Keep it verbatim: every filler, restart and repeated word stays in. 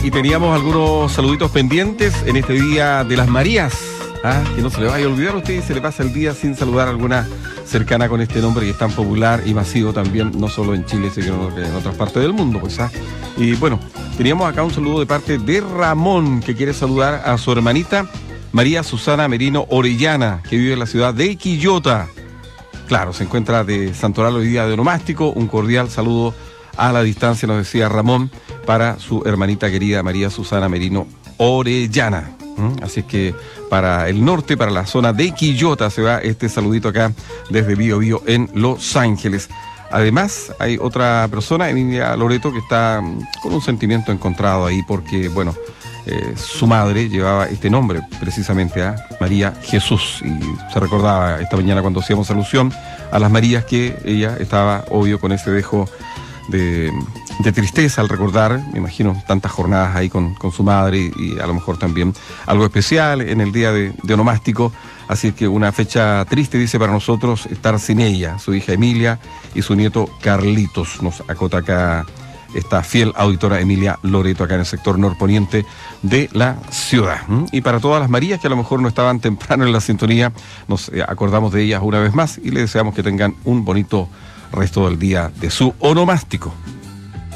y teníamos algunos saluditos pendientes en este Día de las Marías. ¿Ah? Que no se le vaya a olvidar a usted y se le pasa el día sin saludar a alguna cercana con este nombre que es tan popular y masivo también, no solo en Chile, sino en otras partes del mundo. Pues, ¿ah? Y bueno, teníamos acá un saludo de parte de Ramón, que quiere saludar a su hermanita María Susana Merino Orellana, que vive en la ciudad de Quillota. Claro, se encuentra de Santoral hoy día de onomástico. Un cordial saludo a la distancia, nos decía Ramón, para su hermanita querida María Susana Merino Orellana. ¿Mm? Así es que para el norte, para la zona de Quillota, se va este saludito acá desde Bío Bío en Los Ángeles. Además, hay otra persona, Emilia Loreto, que está con un sentimiento encontrado ahí porque, bueno, eh, su madre llevaba este nombre precisamente, a María Jesús, y se recordaba esta mañana cuando hacíamos alusión a las Marías que ella estaba, obvio, con ese dejo de, de tristeza al recordar, me imagino, tantas jornadas ahí con, con su madre y, y a lo mejor también algo especial en el día de, de onomástico. Así que una fecha triste, dice, para nosotros estar sin ella, su hija Emilia y su nieto Carlitos. Nos acota acá esta fiel auditora Emilia Loreto, acá en el sector norponiente de la ciudad. Y para todas las Marías que a lo mejor no estaban temprano en la sintonía, nos acordamos de ellas una vez más y les deseamos que tengan un bonito resto del día de su onomástico.